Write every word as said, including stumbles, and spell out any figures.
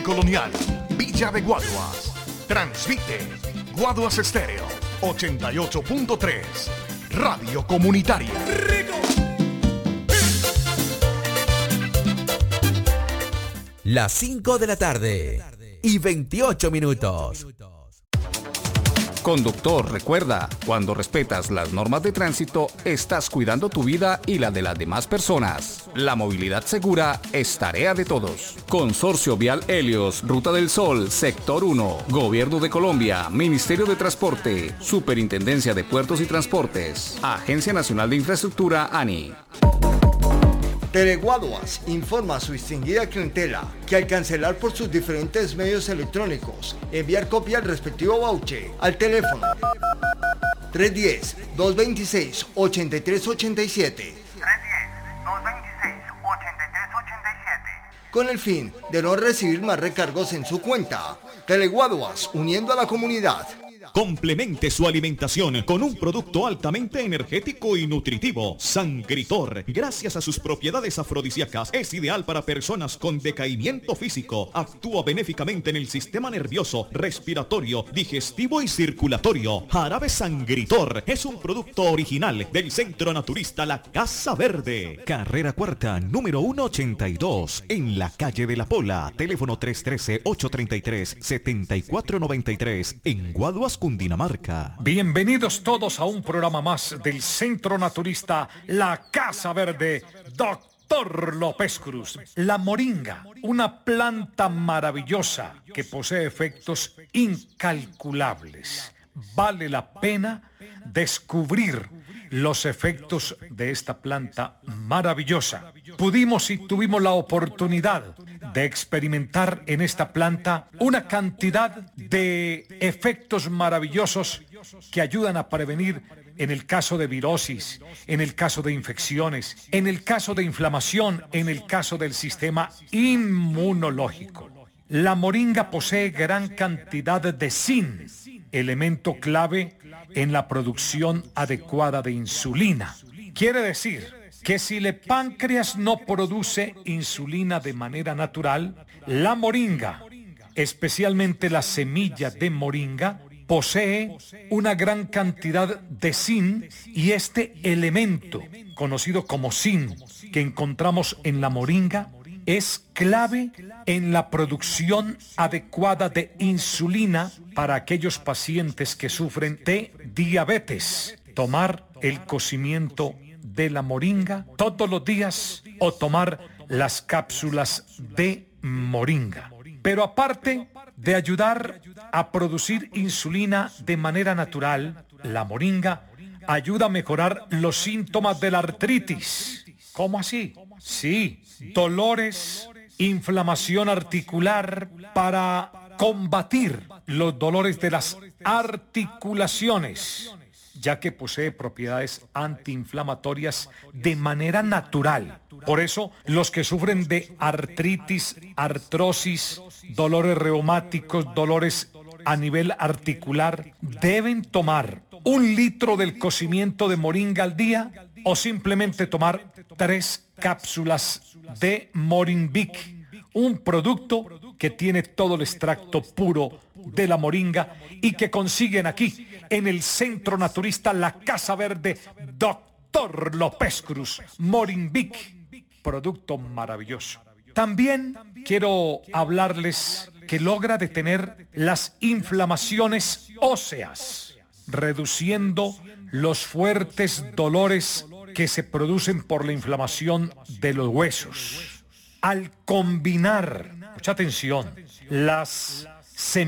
Colonial, Villa de Guaduas. Transmite Guaduas Estéreo ochenta y ocho punto tres, Radio Comunitaria. Las cinco de la tarde y veintiocho minutos. Conductor, recuerda, cuando respetas las normas de tránsito, estás cuidando tu vida y la de las demás personas. La movilidad segura es tarea de todos. Consorcio Vial Helios, Ruta del Sol, Sector uno, Gobierno de Colombia, Ministerio de Transporte, Superintendencia de Puertos y Transportes, Agencia Nacional de Infraestructura, ANI. Teleguaduas informa a su distinguida clientela que al cancelar por sus diferentes medios electrónicos, enviar copia al respectivo voucher al teléfono tres uno cero, dos dos seis, ocho tres ocho siete con el fin de no recibir más recargos en su cuenta. Teleguaduas, uniendo a la comunidad. Complemente su alimentación con un producto altamente energético y nutritivo. Sangritor, gracias a sus propiedades afrodisíacas, es ideal para personas con decaimiento físico. Actúa benéficamente en el sistema nervioso, respiratorio, digestivo y circulatorio. Jarabe Sangritor es un producto original del Centro Naturista La Casa Verde. Carrera Cuarta, número ciento ochenta y dos, en la calle de La Pola. Teléfono tres uno tres, ocho tres tres, siete cuatro nueve tres, en Guaduas, Cundinamarca. Bienvenidos todos a un programa más del Centro Naturista La Casa Verde, Doctor López Cruz. La moringa, una planta maravillosa que posee efectos incalculables. Vale la pena descubrir los efectos de esta planta maravillosa. Pudimos y tuvimos la oportunidad de experimentar en esta planta una cantidad de efectos maravillosos que ayudan a prevenir en el caso de virosis, en el caso de infecciones, en el caso de inflamación, en el caso del sistema inmunológico. La moringa posee gran cantidad de zinc, elemento clave en la producción adecuada de insulina. Quiere decir que si el páncreas no produce insulina de manera natural, la moringa, especialmente la semilla de moringa, posee una gran cantidad de zinc, y este elemento, conocido como zinc, que encontramos en la moringa, es clave en la producción adecuada de insulina para aquellos pacientes que sufren de diabetes. Tomar el cocimiento de la moringa todos los días o tomar las cápsulas de moringa. Pero aparte de ayudar a producir insulina de manera natural, la moringa ayuda a mejorar los síntomas de la artritis. ¿Cómo así? Sí, dolores, inflamación articular, para combatir los dolores de las articulaciones, ya que posee propiedades antiinflamatorias de manera natural. Por eso, los que sufren de artritis, artrosis, dolores reumáticos, dolores a nivel articular, deben tomar un litro del cocimiento de moringa al día o simplemente tomar tres cápsulas de Morinbic, un producto que tiene todo el extracto puro de la moringa y que consiguen aquí en el Centro Naturista La Casa Verde, Doctor López Cruz. Morinbic, producto maravilloso. También quiero hablarles que logra detener las inflamaciones óseas, reduciendo los fuertes dolores que se producen por la inflamación de los huesos. Al combinar, mucha atención, las semillas